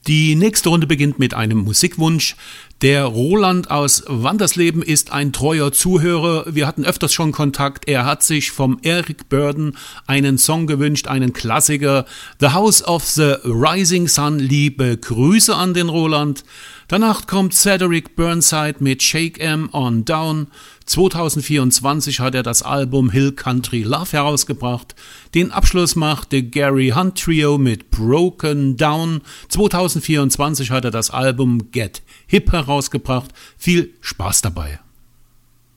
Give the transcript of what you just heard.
Die nächste Runde beginnt mit einem Musikwunsch. Der Roland aus Wandersleben ist ein treuer Zuhörer. Wir hatten öfters schon Kontakt. Er hat sich vom Eric Burdon einen Song gewünscht, einen Klassiker. The House of the Rising Sun. Liebe Grüße an den Roland. Danach kommt Cedric Burnside mit Shake 'Em On Down. 2024 hat er das Album Hill Country Love herausgebracht. Den Abschluss macht The Gary Hunt Trio mit Broken Down. 2024 hat er das Album Get Hip herausgebracht. Viel Spaß dabei.